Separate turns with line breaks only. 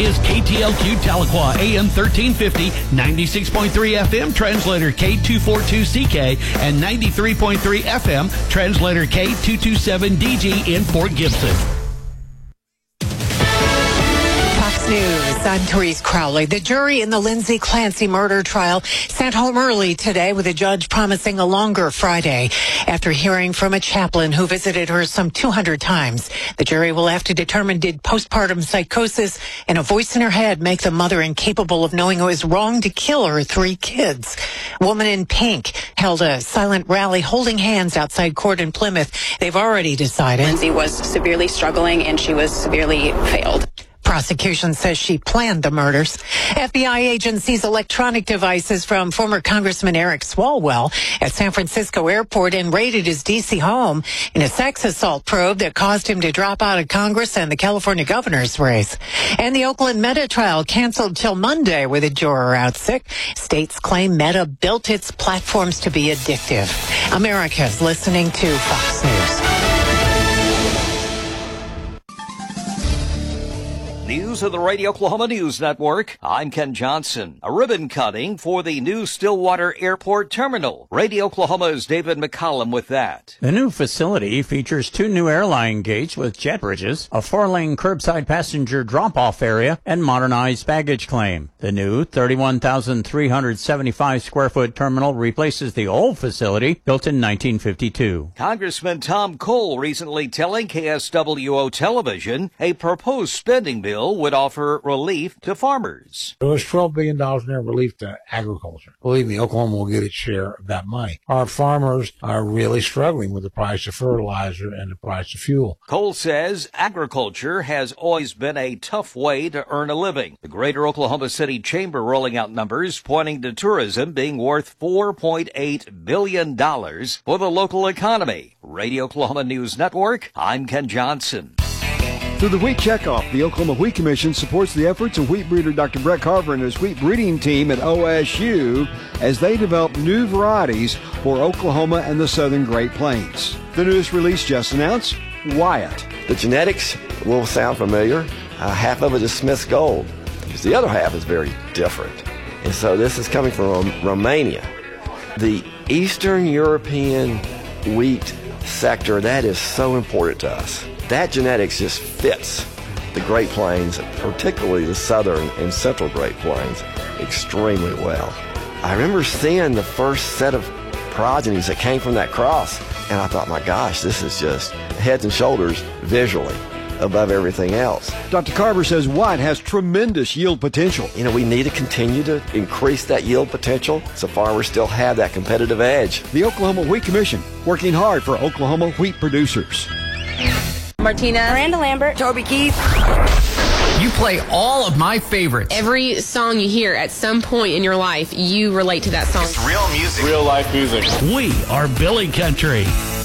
is KTLQ Tahlequah, AM 1350, 96.3 FM, translator K242CK, and 93.3 FM, translator K227DG in Fort Gibson.
News. I'm Therese Crowley. The jury in the Lindsay Clancy murder trial sent home early today with a judge promising a longer Friday. After hearing from a chaplain who visited her some 200 times, the jury will have to determine did postpartum psychosis and a voice in her head make the mother incapable of knowing it was wrong to kill her 3 kids. Woman in Pink held a silent rally holding hands outside court in Plymouth. They've already decided.
Lindsay was severely struggling and she was severely failed.
Prosecution says she planned the murders. FBI agents seize electronic devices from former Congressman Eric Swalwell at San Francisco Airport and raided his D.C. home in a sex assault probe that caused him to drop out of Congress and the California governor's race. And the Oakland Meta trial canceled till Monday with a juror out sick. States claim Meta built its platforms to be addictive. America's listening to Fox News.
News of the Radio Oklahoma News Network. I'm Ken Johnson. A ribbon cutting for the new Stillwater Airport Terminal. Radio Oklahoma's David McCollum with that.
The new facility features 2 new airline gates with jet bridges, a 4-lane curbside passenger drop-off area, and modernized baggage claim. The new 31,375 square foot terminal replaces the old facility built in 1952.
Congressman Tom Cole recently telling KSWO Television a proposed spending bill would offer relief to farmers.
There was $12 billion in relief to agriculture. Believe me, Oklahoma will get its share of that money. Our farmers are really struggling with the price of fertilizer and the price of fuel.
Cole says agriculture has always been a tough way to earn a living. The Greater Oklahoma City Chamber rolling out numbers pointing to tourism being worth $4.8 billion for the local economy. Radio Oklahoma News Network, I'm Ken Johnson.
Through the Wheat Checkoff, the Oklahoma Wheat Commission supports the efforts of wheat breeder Dr. Brett Carver and his wheat breeding team at OSU as they develop new varieties for Oklahoma and the southern Great Plains. The newest release just announced, Wyatt.
The genetics will sound familiar. Half of it is Smith's Gold. The other half is very different. And so this is coming from Romania. The Eastern European wheat sector, that is so important to us. That genetics just fits the Great Plains, particularly the southern and central Great Plains, extremely well. I remember seeing the first set of progenies that came from that cross, and I thought, my gosh, this is just heads and shoulders visually above everything else.
Dr. Carver says Wyatt has tremendous yield potential.
You know, we need to continue to increase that yield potential so farmers still have that competitive edge.
The Oklahoma Wheat Commission, working hard for Oklahoma wheat producers.
Martina,
Miranda Lambert,
Toby Keith.
You play all of my favorites.
Every song you hear at some point in your life, you relate to that song.
It's real music.
Real life music.
We are Billy Country.